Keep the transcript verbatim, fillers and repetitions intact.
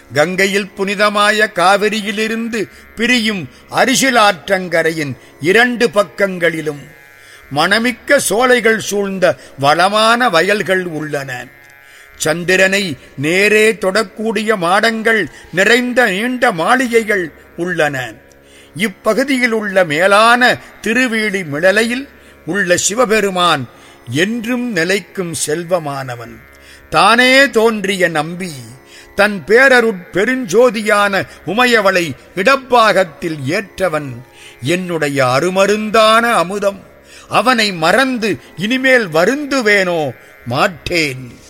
கங்கையில் புனிதமாய காவிரியிலிருந்து பிரியும் அரிசிலாற்றங்கரையின் இரண்டு பக்கங்களிலும் மணமிக்க சோலைகள் சூழ்ந்த வளமான வயல்கள் உள்ளன. சந்திரனை நேரே தொடக்கூடிய மாடங்கள் நிறைந்த நீண்ட மாளிகைகள் உள்ளன. இப்பகுதியில் உள்ள மேலான திருவேலி மிளலையில் உள்ள சிவபெருமான் என்றும் நிலைக்கும் செல்வமானவன். தானே தோன்றிய நம்பி தன் பேரருட் பெருஞ்சோதியான உமையவளை இடப்பாகத்தில் ஏற்றவன். என்னுடைய அருமருந்தான அமுதம், அவனை மறந்து இனிமேல் வருந்துவேனோ மாட்டேன்.